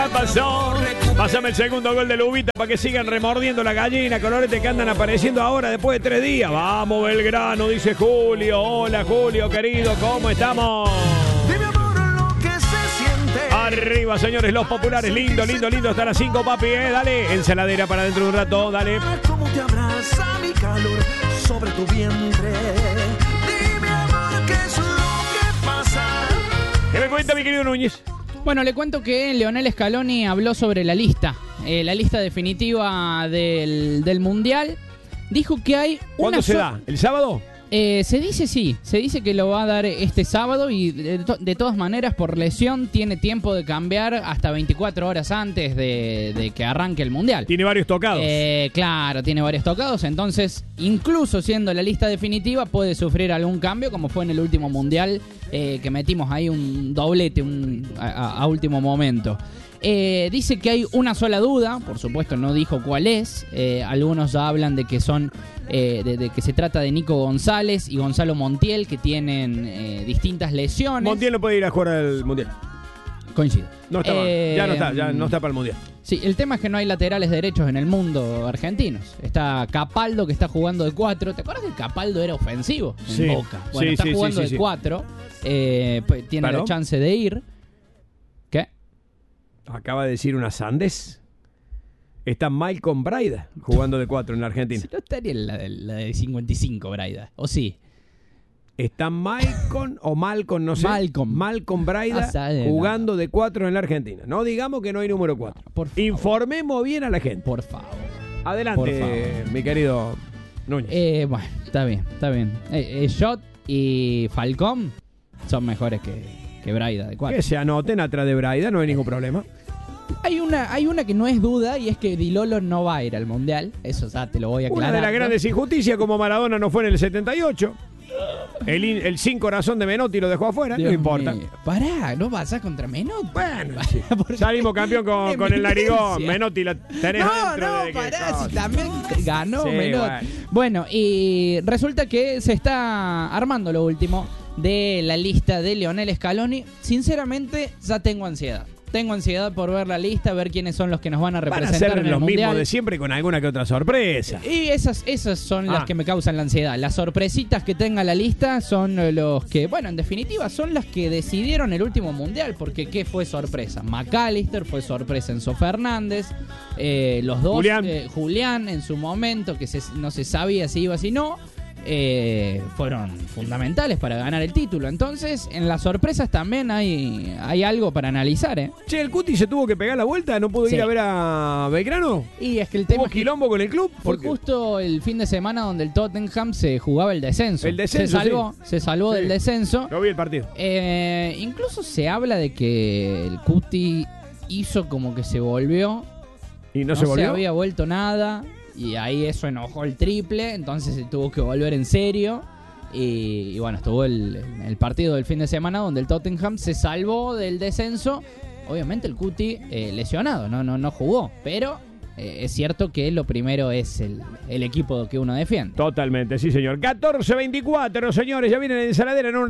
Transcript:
Pasó. Pásame el segundo gol de Lubita para que sigan remordiendo la gallina, colorete que andan apareciendo ahora después de 3 días. Vamos, Belgrano, dice Julio. Hola, Julio, querido, ¿cómo estamos? Dime, amor, lo que se siente. Arriba, señores, los populares. Lindo, lindo, lindo. Hasta las 5, papi, Dale. Ensaladera para dentro de un rato, dale. Cómo te abraza mi calor sobre tu vientre. Dime, amor, qué es lo que pasa. ¿Qué me cuenta, mi querido Núñez? Bueno, le cuento que Lionel Scaloni habló sobre la lista definitiva del Mundial. Dijo que hay una... ¿Cuándo se da? ¿El sábado? Se dice que lo va a dar este sábado y de todas maneras por lesión tiene tiempo de cambiar hasta 24 horas antes de que arranque el Mundial. Tiene varios tocados. Claro, tiene varios tocados, entonces incluso siendo la lista definitiva puede sufrir algún cambio como fue en el último Mundial que metimos ahí un doblete a último momento. Dice que hay una sola duda, por supuesto no dijo cuál es. Algunos ya hablan de que son de que se trata de Nico González y Gonzalo Montiel, que tienen distintas lesiones. Montiel no puede ir a jugar al Mundial. Coincido. No está ya no está para el Mundial. Sí, el tema es que no hay laterales derechos en el mundo argentinos. Está Capaldo, que está jugando de 4. ¿Te acuerdas que Capaldo era ofensivo en Boca? Bueno, está jugando de 4. Tiene la chance de ir. ¿Qué? Acaba de decir una sandes. Está Malcolm Braida jugando de 4 en la Argentina. No estaría la de 55, Braida. ¿O sí? Está Malcolm, no sé. Malcolm Braida jugando de 4 en la Argentina. No digamos que no hay número 4. Informemos bien a la gente. Por favor. Adelante, por favor. Mi querido Núñez. Bueno, está bien. Shot y Falcón son mejores que Braida de 4. Que se anoten atrás de Braida, no hay ningún problema. Hay una que no es duda y es que Di Lolo no va a ir al Mundial. Eso ya te lo voy a aclarar. Una de las grandes injusticias, como Maradona no fue en el 78. El sin corazón de Menotti lo dejó afuera, Dios no importa. Mío. Pará, ¿no vas a contra Menotti? Bueno, sí. Salimos campeón con el narigón. Menotti la tenés dentro de pará, si también ganó sí, Menotti. Bueno, y resulta que se está armando lo último de la lista de Lionel Scaloni. Sinceramente, ya tengo ansiedad. Tengo ansiedad por ver la lista, ver quiénes son los que nos van a representar en el los Mundial. Mismos de siempre con alguna que otra sorpresa. Y esas son las que me causan la ansiedad. Las sorpresitas que tenga la lista son los que, bueno, en definitiva, son las que decidieron el último Mundial. Porque ¿qué fue sorpresa? McAllister, fue sorpresa Enzo Fernández. Los dos, Julián en su momento, que no se sabía si iba, si no. Fueron fundamentales para ganar el título. Entonces, en las sorpresas también hay algo para analizar, Che, el Cuti se tuvo que pegar la vuelta, no pudo ir a ver a Belgrano. Y es que el tema ¿Hubo quilombo con el club? Fue justo el fin de semana donde el Tottenham se jugaba el descenso. Se salvó del descenso. Yo vi el partido. Incluso se habla de que el Cuti hizo como que se volvió. ¿Y no se volvió? No se había vuelto nada. Y ahí eso enojó el triple, entonces se tuvo que volver en serio. Y bueno, estuvo el partido del fin de semana donde el Tottenham se salvó del descenso. Obviamente el Cuti lesionado, no jugó. Pero es cierto que lo primero es el equipo que uno defiende. Totalmente, sí señor. 14-24, señores, ya viene la ensaladera en un